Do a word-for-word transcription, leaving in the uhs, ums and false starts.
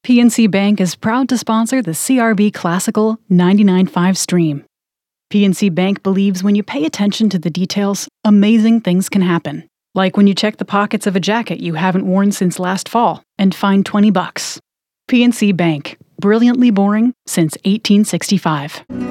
P N C Bank is proud to sponsor the C R B Classical ninety-nine point five stream. P N C Bank believes when you pay attention to the details, amazing things can happen. Like when you check the pockets of a jacket you haven't worn since last fall and find twenty bucks. P N C Bank, brilliantly boring since eighteen sixty-five.